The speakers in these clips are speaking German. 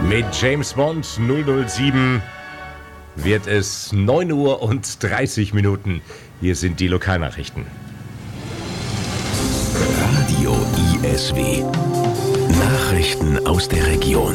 Mit James Bond 007 wird es 9 Uhr und 30 Minuten. Hier sind die Lokalnachrichten. Radio ISW. Nachrichten aus der Region.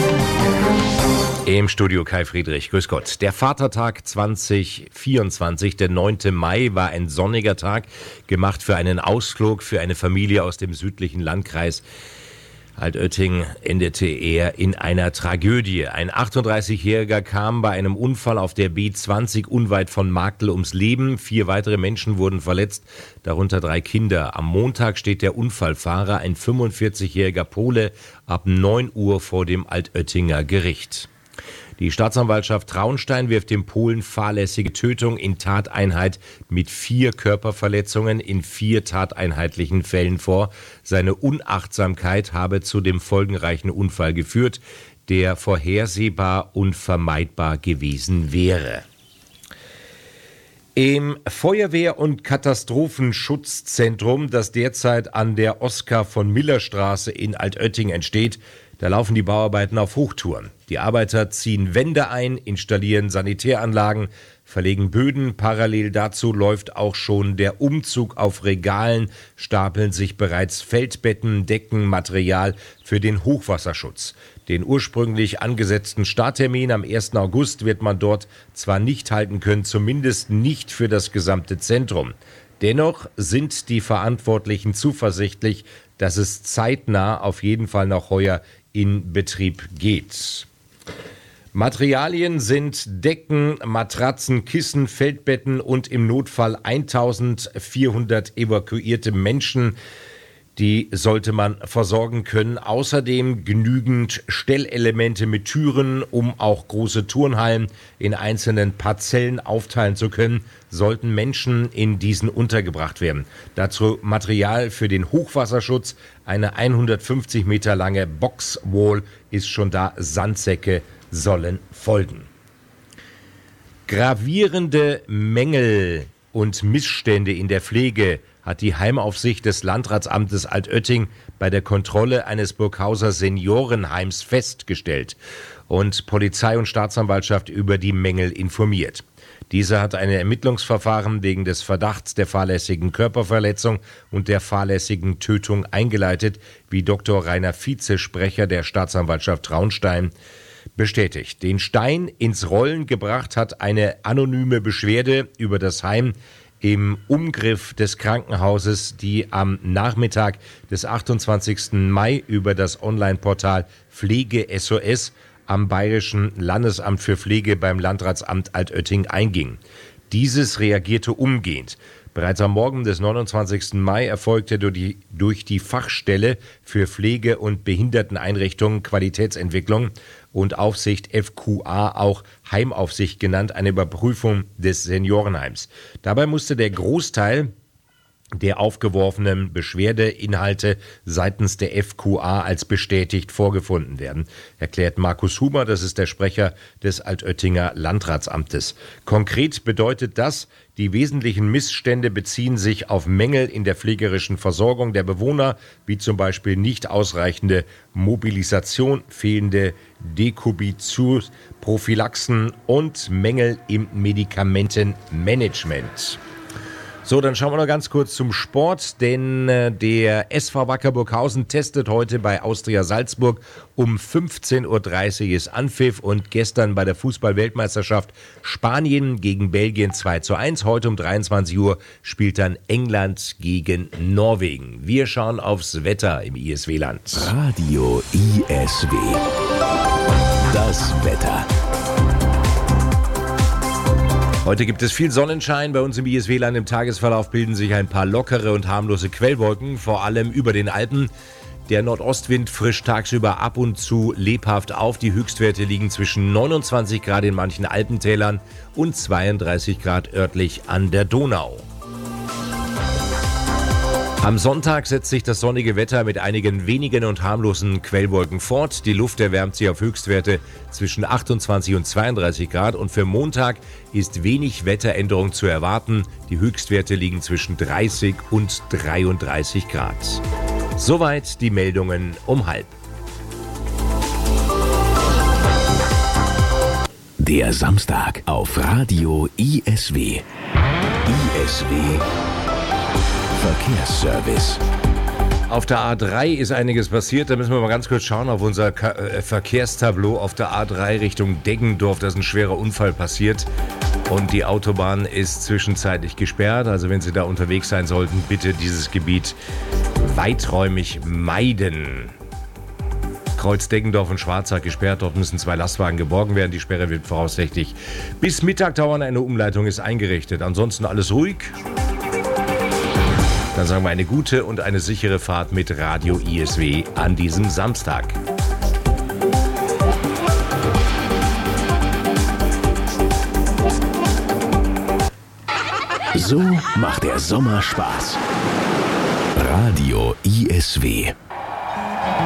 Im Studio Kai Friedrich, grüß Gott. Der Vatertag 2024, der 9. Mai, war ein sonniger Tag, gemacht für einen Ausflug für eine Familie aus dem südlichen Landkreis. Altötting endete er in einer Tragödie. Ein 38-Jähriger kam bei einem Unfall auf der B20 unweit von Marktl ums Leben. 4 weitere Menschen wurden verletzt, darunter 3 Kinder. Am Montag steht der Unfallfahrer, ein 45-jähriger Pole, ab 9 Uhr vor dem Altöttinger Gericht. Die Staatsanwaltschaft Traunstein wirft dem Polen fahrlässige Tötung in Tateinheit mit 4 Körperverletzungen in 4 tateinheitlichen Fällen vor. Seine Unachtsamkeit habe zu dem folgenreichen Unfall geführt, der vorhersehbar und vermeidbar gewesen wäre. Im Feuerwehr- und Katastrophenschutzzentrum, das derzeit an der Oskar-von-Miller-Straße in Altötting entsteht, da laufen die Bauarbeiten auf Hochtouren. Die Arbeiter ziehen Wände ein, installieren Sanitäranlagen, verlegen Böden. Parallel dazu läuft auch schon der Umzug. Auf Regalen stapeln sich bereits Feldbetten, Decken, Material für den Hochwasserschutz. Den ursprünglich angesetzten Starttermin am 1. August wird man dort zwar nicht halten können, zumindest nicht für das gesamte Zentrum. Dennoch sind die Verantwortlichen zuversichtlich, dass es zeitnah auf jeden Fall noch heuer in Betrieb geht. Materialien sind Decken, Matratzen, Kissen, Feldbetten und im Notfall 1400 evakuierte Menschen. Die sollte man versorgen können. Außerdem genügend Stellelemente mit Türen, um auch große Turnhallen in einzelnen Parzellen aufteilen zu können, sollten Menschen in diesen untergebracht werden. Dazu Material für den Hochwasserschutz. Eine 150 Meter lange Boxwall ist schon da. Sandsäcke sollen folgen. Gravierende Mängel und Missstände in der Pflege hat die Heimaufsicht des Landratsamtes Altötting bei der Kontrolle eines Burghauser Seniorenheims festgestellt und Polizei und Staatsanwaltschaft über die Mängel informiert. Diese hat ein Ermittlungsverfahren wegen des Verdachts der fahrlässigen Körperverletzung und der fahrlässigen Tötung eingeleitet, wie Dr. Rainer Vize, Sprecher der Staatsanwaltschaft Traunstein, bestätigt. Den Stein ins Rollen gebracht hat eine anonyme Beschwerde über das Heim im Umgriff des Krankenhauses, die am Nachmittag des 28. Mai über das Online-Portal Pflege SOS am Bayerischen Landesamt für Pflege beim Landratsamt Altötting einging. Dieses reagierte umgehend. Bereits am Morgen des 29. Mai erfolgte durch die Fachstelle für Pflege- und Behinderteneinrichtungen, Qualitätsentwicklung und Aufsicht FQA, auch Heimaufsicht genannt, eine Überprüfung des Seniorenheims. Dabei musste der Großteil der aufgeworfenen Beschwerdeinhalte seitens der FQA als bestätigt vorgefunden werden, erklärt Markus Huber, das ist der Sprecher des Altöttinger Landratsamtes. Konkret bedeutet das, die wesentlichen Missstände beziehen sich auf Mängel in der pflegerischen Versorgung der Bewohner, wie zum Beispiel nicht ausreichende Mobilisation, fehlende Dekubiturs, Prophylaxen und Mängel im Medikamentenmanagement. So, dann schauen wir noch ganz kurz zum Sport, denn der SV Wacker Burghausen testet heute bei Austria Salzburg. Um 15.30 Uhr ist Anpfiff und gestern bei der Fußball-Weltmeisterschaft Spanien gegen Belgien 2:1. Heute um 23 Uhr spielt dann England gegen Norwegen. Wir schauen aufs Wetter im ISW-Land. Radio ISW. Das Wetter. Heute gibt es viel Sonnenschein. Bei uns im ISW-Land im Tagesverlauf bilden sich ein paar lockere und harmlose Quellwolken, vor allem über den Alpen. Der Nordostwind frischt tagsüber ab und zu lebhaft auf. Die Höchstwerte liegen zwischen 29 Grad in manchen Alpentälern und 32 Grad örtlich an der Donau. Am Sonntag setzt sich das sonnige Wetter mit einigen wenigen und harmlosen Quellwolken fort. Die Luft erwärmt sich auf Höchstwerte zwischen 28 und 32 Grad und für Montag ist wenig Wetteränderung zu erwarten. Die Höchstwerte liegen zwischen 30 und 33 Grad. Soweit die Meldungen um halb. Der Samstag auf Radio ISW. ISW Verkehrsservice. Auf der A3 ist einiges passiert. Da müssen wir mal ganz kurz schauen auf unser Verkehrstableau auf der A3 Richtung Deggendorf. Da ist ein schwerer Unfall passiert und die Autobahn ist zwischenzeitlich gesperrt. Also wenn Sie da unterwegs sein sollten, bitte dieses Gebiet weiträumig meiden. Kreuz Deggendorf und Schwarzach gesperrt. Dort müssen 2 Lastwagen geborgen werden. Die Sperre wird voraussichtlich bis Mittag dauern. Eine Umleitung ist eingerichtet. Ansonsten alles ruhig. Dann sagen wir eine gute und eine sichere Fahrt mit Radio ISW an diesem Samstag. So macht der Sommer Spaß. Radio ISW.